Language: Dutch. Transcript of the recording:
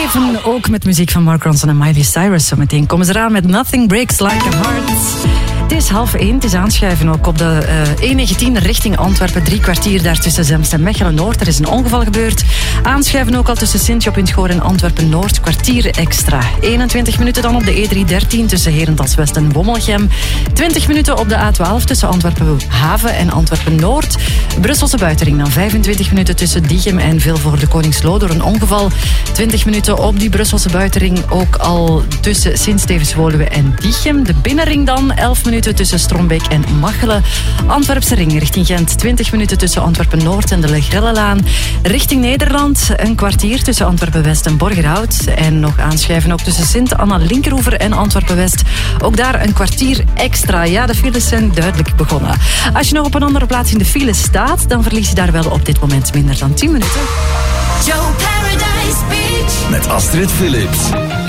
7, ook met muziek van Mark Ronson en Miley Cyrus. Zometeen komen ze eraan met Nothing Breaks Like a Heart. Het is 12:30, het is aanschuiven ook op de E19 richting Antwerpen. 3 kwartier daar tussen Zemst en Mechelen-Noord. Er is een ongeval gebeurd. Aanschuiven ook al tussen Sint-Job-in-het-Goor en Antwerpen-Noord. Kwartier extra. 21 minuten dan op de E313 tussen Herentals-West en Wommelgem. 20 minuten op de A12 tussen Antwerpen-Haven en Antwerpen-Noord. Brusselse buitenring dan 25 minuten tussen Diegem en Vilvoorde-Koningsloo door een ongeval. 20 minuten op die Brusselse buitenring ook al tussen Sint-Stevens-Woluwe en Diegem. De binnenring dan 11 minuten tussen Strombeek en Machelen. Antwerpse ring richting Gent 20 minuten tussen Antwerpen-Noord en de Legrellelaan. Richting Nederland een kwartier tussen Antwerpen-West en Borgerhout. En nog aanschuiven ook tussen Sint-Anna-Linkeroever en Antwerpen-West. Ook daar een kwartier extra. Ja, de files zijn duidelijk begonnen. Als je nog op een andere plaats in de file staat, dan verlies je daar wel op dit moment minder dan 10 minuten. Joe Paradise Beach met Astrid Philips.